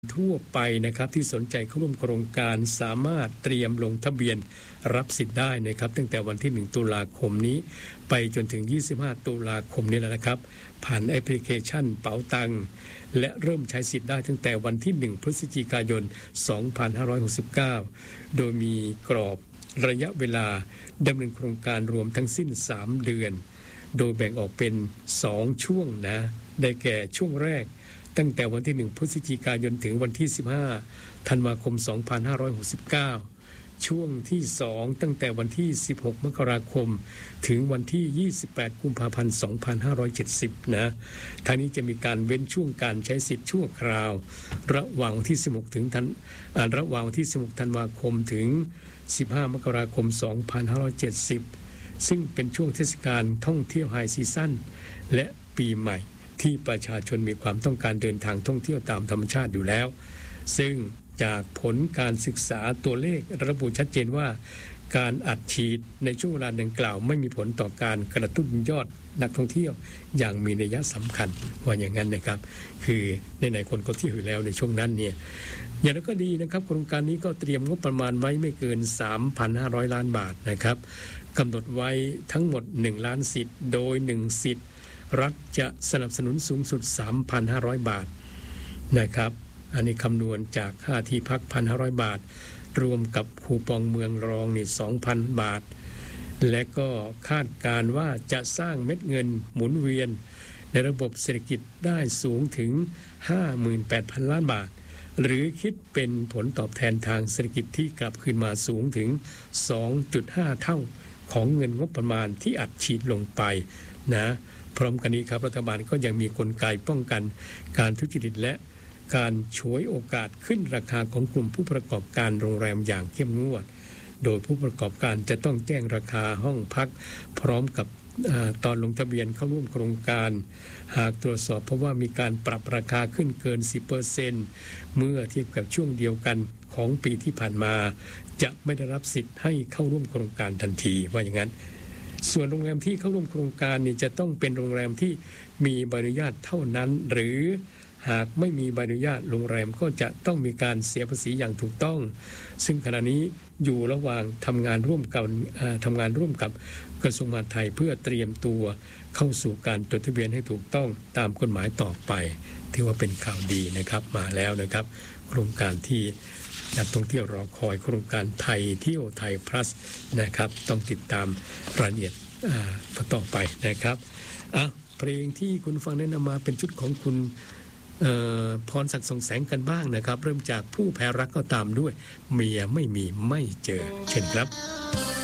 ทั่วไปนะครับที่สนใจเข้าร่วมโครงการสามารถเตรียมลงทะเบียนรับสิทธิ์ได้นะครับตั้งแต่วันที่1ตุลาคมนี้ไปจนถึง25ตุลาคมนี้แล้วนะครับผ่านแอปพลิเคชันเป๋าตังและเริ่มใช้สิทธิ์ได้ตั้งแต่วันที่1พฤศจิกายน2569โดยมีกรอบระยะเวลาดำเนินโครงการรวมทั้งสิ้น3เดือนโดยแบ่งออกเป็น2ช่วงนะได้แก่ช่วงแรกตั้งแต่วันที่1พฤศจิกายนถึงวันที่15ธันวาคม2569ช่วงที่2ตั้งแต่วันที่16มกราคมถึงวันที่28กุมภาพันธ์2570นะทางนี้จะมีการเว้นช่วงการใช้สิทธิ์ชั่วคราวระหว่างวันที่16ธันวาคมถึง15มกราคม2570ซึ่งเป็นช่วงเทศกาลท่องเที่ยวไฮซีซั่นและปีใหม่ที่ประชาชนมีความต้องการเดินทางท่องเที่ยวตามธรรมชาติอยู่แล้วซึ่งจากผลการศึกษาตัวเลขระบุชัดเจนว่าการอัดฉีดในช่วงเวลาดังกล่าวไม่มีผลต่อการกระตุ้นยอดนักท่องเที่ยวอย่างมีนัยสำคัญว่าอย่างนั้นนะครับคือในคนก็เที่ยวอยู่แล้วในช่วงนั้นเนี่ยอย่างนั้นก็ดีนะครับโครงการนี้ก็เตรียมงบประมาณไว้ไม่เกิน 3,500 ล้านบาทนะครับกำหนดไว้ทั้งหมด1ล้านสิทธิ์โดย1สิทธิ์รัฐจะสนับสนุนสูงสุด 3,500 บาทนะครับอันนี้คำนวณจากค่าที่พัก 1,500 บาทรวมกับคูปองเมืองรองนี่ 2,000 บาทและก็คาดการว่าจะสร้างเม็ดเงินหมุนเวียนในระบบเศรษฐกิจได้สูงถึง 58,000 ล้านบาทหรือคิดเป็นผลตอบแทนทางเศรษฐกิจที่กลับคืนมาสูงถึง 2.5 เท่าของเงินงบประมาณที่อัดฉีดลงไปนะพร้อมกันนี้ครับรัฐบาลก็ยังมีกลไกป้องกันการทุจริตและการฉวยโอกาสขึ้นราคาของกลุ่มผู้ประกอบการโรงแรมอย่างเข้มงวดโดยผู้ประกอบการจะต้องแจ้งราคาห้องพักพร้อมกับตอนลงทะเบียนเข้าร่วมโครงการหากตรวจสอบเพราะว่ามีการปรับราคาขึ้นเกิน 10% เมื่อเทียบกับช่วงเดียวกันของปีที่ผ่านมาจะไม่ได้รับสิทธิ์ให้เข้าร่วมโครงการทันทีว่าอย่างนั้นส่วนโรงแรมที่เข้าร่วมโครงการนี่จะต้องเป็นโรงแรมที่มีใบอนุญาตเท่านั้นหรือหากไม่มีใบอนุญาตโรงแรมก็จะต้องมีการเสียภาษีอย่างถูกต้องซึ่งขณะนี้อยู่ระหว่างทำงานร่วมกับกระทรวงมหาดไทยเพื่อเตรียมตัวเข้าสู่การจดทะเบียนให้ถูกต้องตามกฎหมายต่อไปถือว่าเป็นข่าวดีนะครับมาแล้วนะครับโครงการที่นักท่องเที่ยวรอคอยโครงการไทยเที่ยวไทย plus นะครับต้องติดตามรายละเอียดต่อไปนะครับเพลงที่คุณฟังแนะนำมาเป็นชุดของคุณพรศักดิ์ส่องแสงกันบ้างนะครับเริ่มจากผู้แพ้รักก็ตามด้วยเมียไม่มีไม่เจอเช่นครับ